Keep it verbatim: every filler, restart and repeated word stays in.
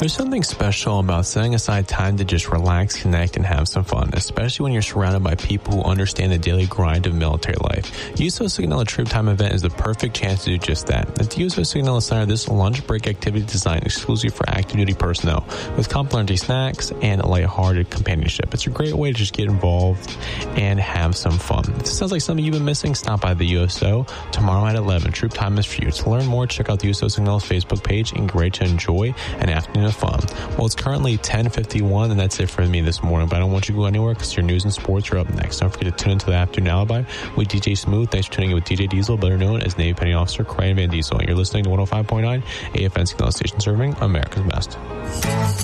There's something special about setting aside time to just relax, connect, and have some fun, especially when you're surrounded by people who understand the daily grind of military life. U S O Signella Troop Time event is the perfect chance to do just that. At the U S O Signella Center, this lunch break activity is designed exclusively for active duty personnel with complimentary snacks and lighthearted companionship. It's a great way to just get involved and have some fun. If this sounds like something you've been missing, stop by the U S O tomorrow at eleven. Troop Time is for you. To learn more, check out the U S O Signella's Facebook page and great to enjoy an afternoon of fun. Well, it's currently ten fifty-one, and that's it for me this morning, but I don't want you to go anywhere because your news and sports are up next. Don't forget to tune into the Afternoon Alibi with D J Smooth. Thanks for tuning in with D J Diesel, better known as Navy Petty Officer Craig Van Diesel. You're listening to one oh five point nine A F N Signella Station, serving America's best.